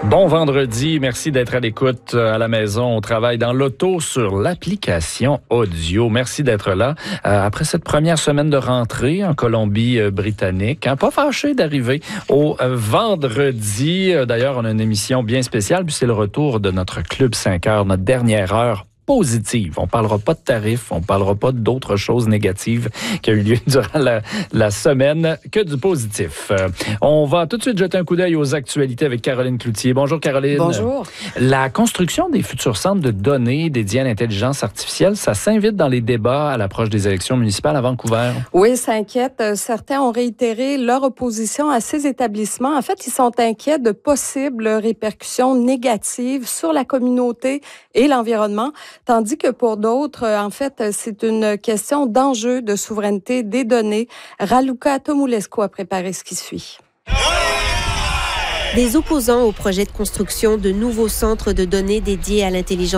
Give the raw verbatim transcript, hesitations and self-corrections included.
Bon vendredi, merci d'être à l'écoute à la maison, au travail, dans l'auto, sur l'application audio. Merci d'être là. Euh, après cette première semaine de rentrée en Colombie-Britannique, hein, pas fâché d'arriver au euh, vendredi. Euh, d'ailleurs, on a une émission bien spéciale, puis c'est le retour de notre Club cinq heures, notre dernière heure positive. On parlera pas de tarifs, on parlera pas d'autres choses négatives qui ont eu lieu durant la, la semaine, que du positif. Euh, on va tout de suite jeter un coup d'œil aux actualités avec Caroline Cloutier. Bonjour Caroline. Bonjour. La construction des futurs centres de données dédiés à l'intelligence artificielle, ça s'invite dans les débats à l'approche des élections municipales à Vancouver. Oui, ça inquiète. Certains ont réitéré leur opposition à ces établissements. En fait, ils sont inquiets de possibles répercussions négatives sur la communauté et l'environnement. Tandis que pour d'autres, en fait, c'est une question d'enjeu de souveraineté des données. Raluca Tomulescu a préparé ce qui suit. Des opposants au projet de construction de nouveaux centres de données dédiés à l'intelligence